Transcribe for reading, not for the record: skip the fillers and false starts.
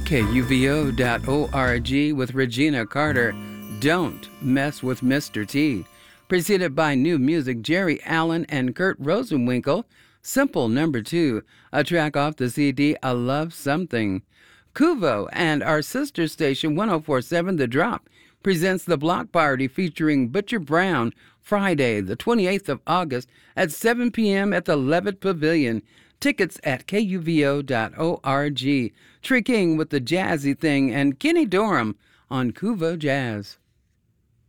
KUVO.org with Regina Carter. Don't Mess with Mr. T. Preceded by new music, Jerry Allen and Kurt Rosenwinkel. Simple Number 2, a track off the CD I Love Something. Kuvo and our sister station 1047 The Drop presents The Block Party featuring Butcher Brown Friday, the 28th of August at 7 p.m. at the Levitt Pavilion. Tickets at KUVO.org. Tree King with the Jazzy Thing and Kenny Dorham on Kuvo Jazz.